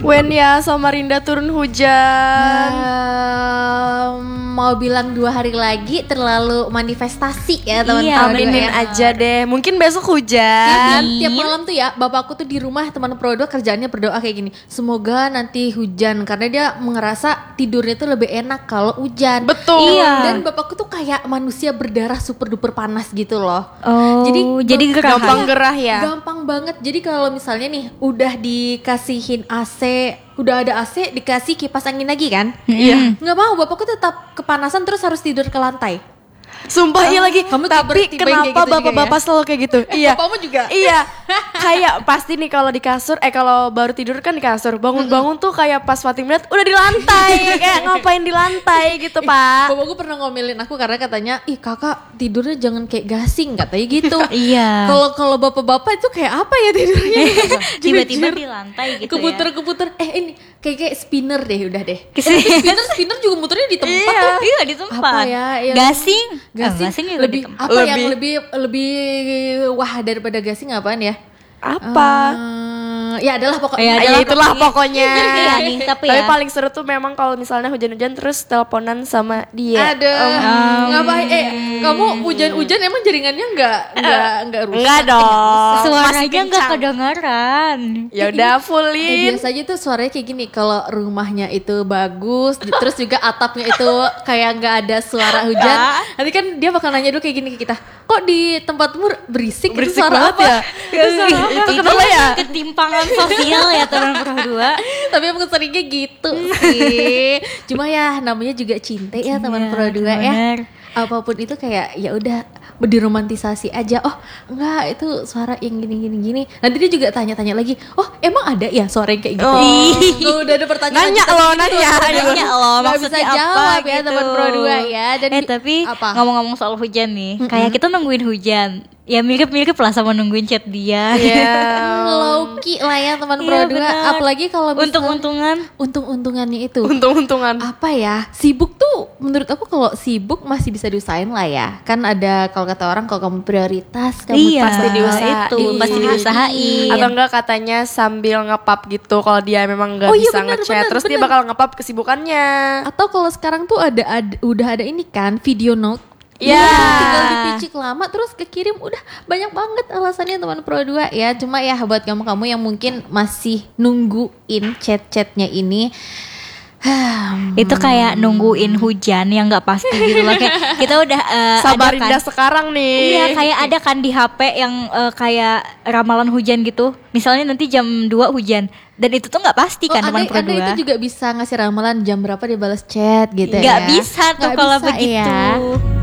When ya Samarinda turun hujan. Mau bilang 2 hari lagi terlalu manifestasi ya teman-teman. Iya, Aminin aja deh. Mungkin besok hujan. Tiap malam tuh ya bapakku tuh di rumah teman Pro 2 kerjaannya berdoa kayak gini. Semoga nanti hujan karena dia ngerasa tidurnya tuh lebih enak kalau hujan. Betul. Iya. Dan bapakku tuh kayak manusia berdarah super duper panas gitu loh. Oh, jadi gerah. Gampang gerah ya. Gampang banget. Jadi kalau misalnya nih udah dikasihin AC, udah ada AC, dikasih kipas angin lagi kan? Iya. Nggak mau, bapakku tetap kepanasan terus harus tidur ke lantai. Sumpah iya lagi. kamu Tapi tiba-tiba kayak kenapa gitu juga bapak-bapak ya? selalu kayak gitu? Iya. Bapakmu juga? Iya. Kayak pasti nih kalau di kasur, kalau baru tidur kan di kasur, bangun-bangun tuh kayak pas Fatim lihat udah di lantai. Kayak ngapain di lantai gitu, Pak. Bapakku pernah ngomelin aku karena katanya, ih kakak tidurnya jangan kayak gasing, katanya gitu. Iya. Kalau bapak-bapak itu kayak apa ya tidurnya? Tiba-tiba Jujur. di lantai gitu Keputer-keputer. Ini kayak spinner deh udah deh. ya. Spinner juga muternya di tempat Iya. tuh. Iya di tempat. Apa ya, yang- Gasing. Gasing juga lebih di tempat. apa yang Lebih- lebih wah daripada gasing apaan ya? Apa? Ya adalah pokoknya. Ya, Ya adalah itulah pokoknya. Iya nih, tapi ya. paling seru tuh memang kalau misalnya hujan-hujan terus teleponan sama dia. Ada ngapain? Kamu hujan-hujan emang jaringannya enggak rusak? Enggak dong. Suaranya Masih nggak kencang. kedengaran. Ya udah fullin. Biasanya tuh suaranya kayak gini. Kalau rumahnya itu bagus, terus juga atapnya itu kayak nggak ada suara hujan. Nanti kan dia bakal nanya dulu kayak gini ke kita. Kok di tempatmu berisik? Itu Berisik suara banget apa? ya. Itu suara apa? Itu kenapa ya? Ketimpangan sosial ya teman Pro 2. Tapi emang seringnya gitu sih. Cuma ya namanya juga cinta ya teman Iya, Pro 2 ya. bener. Apapun itu kayak ya udah diromantisasi aja. Oh enggak, itu suara yang gini. Nanti dia juga tanya-tanya lagi. Oh emang ada ya suara yang kayak gitu? Tuh udah ada pertanyaan. Nanya lanjutan loh, gitu. nanya. Nanya loh, Nggak maksudnya bisa apa jawab ya gitu. teman Pro 2 ya. Dan Tapi apa? ngomong-ngomong soal hujan nih, kayak kita nungguin hujan. Ya mirip-mirip lah sama nungguin chat dia. Iya. Low-key lah ya teman Pro Iya, 2. benar. Apalagi kalau misalnya Untung-untungan. untung-untungannya itu. Untung-untungan. Apa ya, sibuk tuh menurut aku kalau sibuk masih bisa diusahain lah ya. Kan ada kalau kata orang kalau kamu prioritas kamu Iya, pasti diusahain. itu, pasti diusahain. Atau enggak katanya sambil ngepap gitu kalau dia memang enggak Oh iya, bisa benar, ngechat benar, terus dia benar. bakal ngepap kesibukannya. Atau kalau sekarang tuh udah ada ini kan video note. Ya. Tinggal dipicik lama terus kekirim, udah banyak banget alasannya teman Pro 2 ya. Cuma ya buat kamu-kamu yang mungkin masih nungguin chat-chatnya ini, Itu kayak nungguin hujan yang nggak pasti gitu loh. Kayak kita udah Samarinda ada kan, sekarang nih. iya kayak ada kan di HP yang kayak ramalan hujan gitu. Misalnya nanti jam 2 hujan. Dan itu tuh nggak pasti kan teman Pro 2. Anda itu juga bisa ngasih ramalan jam berapa dia balas chat gitu ya. Nggak bisa tuh Nggak kalau bisa, begitu. ya.